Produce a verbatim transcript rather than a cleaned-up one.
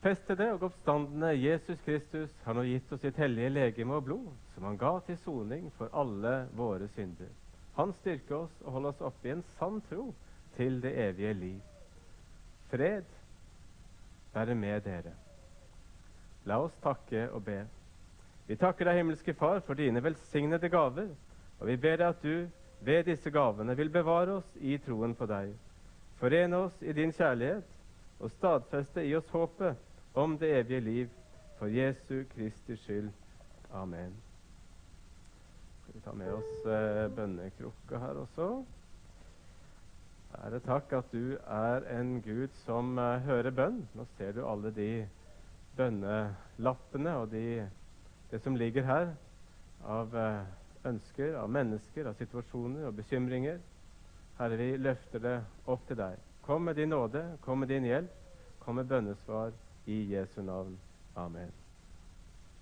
Korsfestede og oppstandende Jesus Kristus har nå gitt oss sitt hellige legeme og blod, som han ga til soning for alle våre synder. Han styrker oss og holder oss oppe i en sann tro til det evige liv. Fred være med dere. La oss takke og be. Vi takker deg, himmelske Far, for dine velsignede gaver, og vi ber deg at du ved disse gavene vil bevare oss i troen på deg, forene oss i din kjærlighet og stadfeste i oss håpet om det evige liv, for Jesu Kristi skyld. Amen. Skal vi ta med oss eh, bønnekrukka her også? Ære takk at du er en Gud som eh, hører bønn. Nå ser du alle de bønnelappene og de, det som ligger her av eh, ønsker, av mennesker, av situasjoner og bekymringer. Herre, vi løfter det opp til deg. Kom med din nåde, kom med din hjelp, kom med bønnesvar i Jesu navn. Amen.